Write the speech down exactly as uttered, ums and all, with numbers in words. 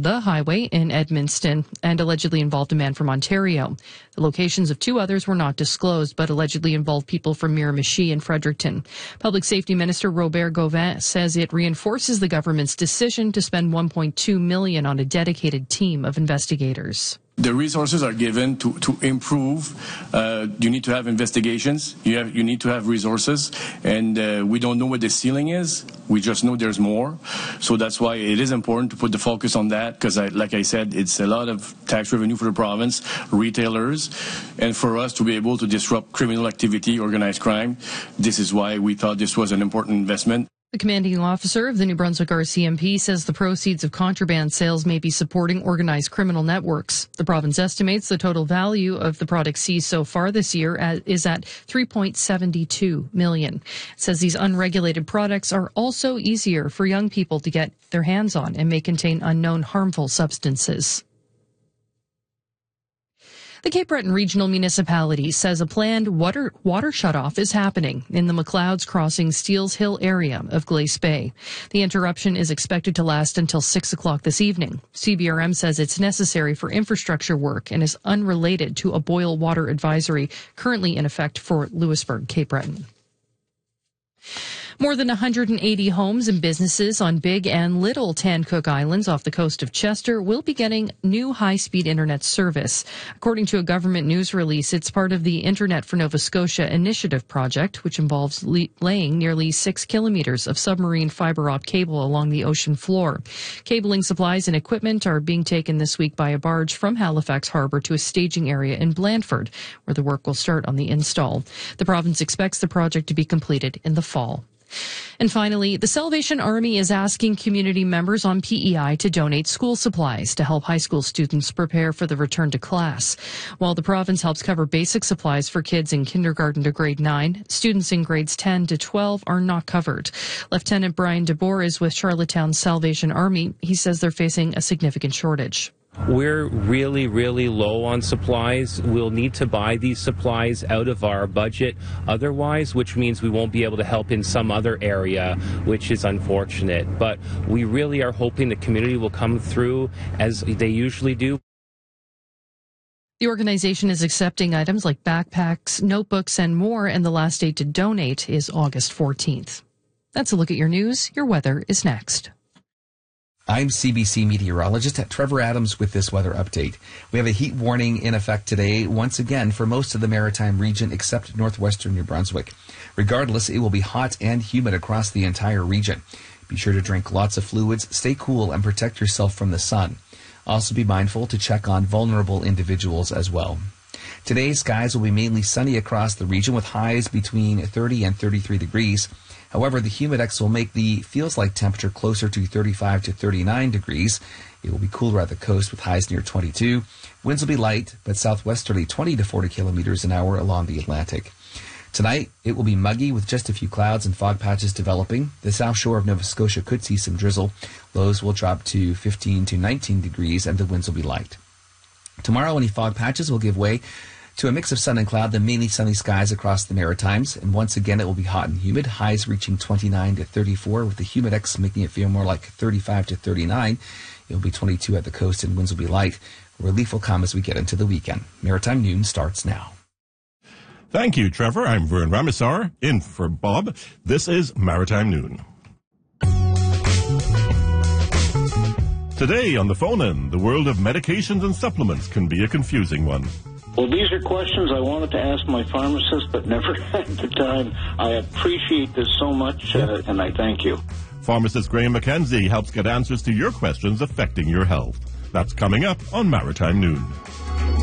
the highway in Edmundston and allegedly involved a man from Ontario. The locations of two others were not disclosed, but allegedly involved people from Miramichi and Fredericton. Public Safety Minister Robert Gauvin says it reinforces the government's decision to spend one point two million dollars on a dedicated team of investigators. The resources are given to, to improve. Uh, you need to have investigations. You have you need to have resources, and uh, we don't know what the ceiling is. We just know there's more. So that's why it is important to put the focus on that, because, I, like I said, it's a lot of tax revenue for the province, retailers, and for us to be able to disrupt criminal activity, organized crime. This is why we thought this was an important investment. The commanding officer of the New Brunswick R C M P says the proceeds of contraband sales may be supporting organized criminal networks. The province estimates the total value of the products seized so far this year is at three point seven two million dollars. It says these unregulated products are also easier for young people to get their hands on and may contain unknown harmful substances. The Cape Breton Regional Municipality says a planned water, water shutoff is happening in the McLeod's Crossing Steels Hill area of Glace Bay. The interruption is expected to last until six o'clock this evening. C B R M says it's necessary for infrastructure work and is unrelated to a boil water advisory currently in effect for Louisbourg, Cape Breton. More than one hundred eighty homes and businesses on Big and Little Tancook Islands off the coast of Chester will be getting new high-speed internet service. According to a government news release, it's part of the Internet for Nova Scotia initiative project, which involves le- laying nearly six kilometers of submarine fiber optic cable along the ocean floor. Cabling supplies and equipment are being taken this week by a barge from Halifax Harbour to a staging area in Blandford, where the work will start on the install. The province expects the project to be completed in the fall. And finally, the Salvation Army is asking community members on P E I to donate school supplies to help high school students prepare for the return to class. While the province helps cover basic supplies for kids in kindergarten to grade nine, students in grades ten to twelve are not covered. Lieutenant Brian DeBoer is with Charlottetown's Salvation Army. He says they're facing a significant shortage. We're really, really low on supplies. We'll need to buy these supplies out of our budget otherwise, which means we won't be able to help in some other area, which is unfortunate. But we really are hoping the community will come through as they usually do. The organization is accepting items like backpacks, notebooks, and more, and the last date to donate is August fourteenth. That's a look at your news. Your weather is next. I'm C B C meteorologist Trevor Adams with this weather update. We have a heat warning in effect today, once again, for most of the maritime region except northwestern New Brunswick. Regardless, it will be hot and humid across the entire region. Be sure to drink lots of fluids, stay cool, and protect yourself from the sun. Also be mindful to check on vulnerable individuals as well. Today, skies will be mainly sunny across the region with highs between thirty and thirty-three degrees. However, the humidex will make the feels-like temperature closer to thirty-five to thirty-nine degrees. It will be cooler at the coast with highs near twenty-two. Winds will be light, but southwesterly twenty to forty kilometers an hour along the Atlantic. Tonight, it will be muggy with just a few clouds and fog patches developing. The south shore of Nova Scotia could see some drizzle. Lows will drop to fifteen to nineteen degrees, and the winds will be light. Tomorrow, any fog patches will give way to a mix of sun and cloud, then mainly sunny skies across the Maritimes. And once again, it will be hot and humid, highs reaching twenty-nine to thirty-four, with the humidex making it feel more like thirty-five to thirty-nine. It will be twenty-two at the coast, and winds will be light. Relief will come as we get into the weekend. Maritime Noon starts now. Thank you, Trevor. I'm Vern Ramisar, in for Bob. This is Maritime Noon. Today on the phone-in, the world of medications and supplements can be a confusing one. Well, these are questions I wanted to ask my pharmacist, but never had the time. I appreciate this so much, uh, and I thank you. Pharmacist Graham McKenzie helps get answers to your questions affecting your health. That's coming up on Maritime Noon.